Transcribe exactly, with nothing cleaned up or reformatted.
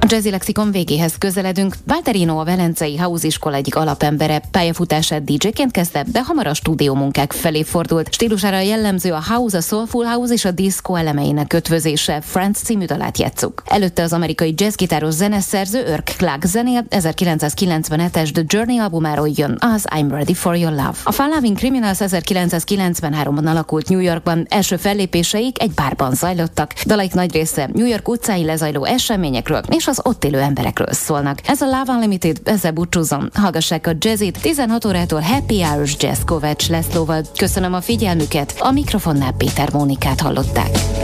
Jazzy Lexikon végéhez közeledünk. Walterino a velencei House iskola egyik alapembere, pályafutását dé dzséként kezdte, de hamar a stúdiómunkák felé fordult. Stílusára jellemző a house, a soulful house és a disco elemeinek ötvözése. Friends című dalát játsszuk. Előtte az amerikai jazzgitáros zeneszerző Irk Clarke zenéje ezerkilencszázkilencvenhetes The Journey albumáról jön az I'm Ready for Your Love. A Fun Loving Criminals ezerkilencszázkilencvenháromban alakult New Yorkban, első fellépéseik egy bárban zajlottak. Dalaik nagy része New York utcáin lezajló eseményekről és az ott élő emberekről szólnak. Ez a Love Unlimited, ezzel búcsúzom. Hallgassák a Jazzit, tizenhat órától Happy Hours Jazz Kovács Lászlóval. Köszönöm a figyelmüket, a mikrofonnál Péter Mónikát hallották.